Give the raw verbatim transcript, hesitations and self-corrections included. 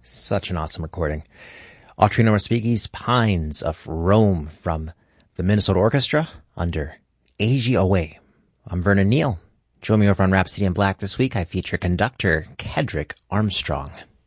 Such an awesome recording. Autry Norspiegi's Pines of Rome from the Minnesota Orchestra under Asia Away. I'm Vernon Neal. Join me over on Rhapsody in Black this week. I feature conductor Kedrick Armstrong.